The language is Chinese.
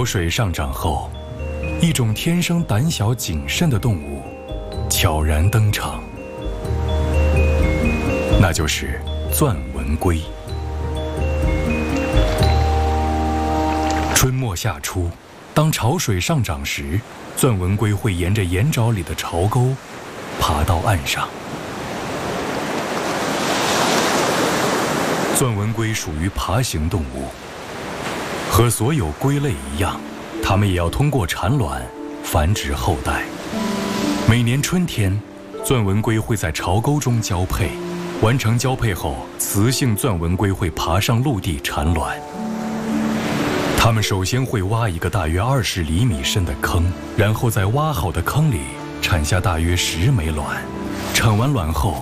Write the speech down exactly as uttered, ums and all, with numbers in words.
潮水上涨后，一种天生胆小谨慎的动物悄然登场，那就是钻纹龟。春末夏初，当潮水上涨时，钻纹龟会沿着岩沼里的潮沟爬到岸上。钻纹龟属于爬行动物，和所有龟类一样，它们也要通过产卵繁殖后代。每年春天，钻纹龟会在潮沟中交配，完成交配后，雌性钻纹龟会爬上陆地产卵。它们首先会挖一个大约二十厘米深的坑，然后在挖好的坑里产下大约十枚卵。产完卵后，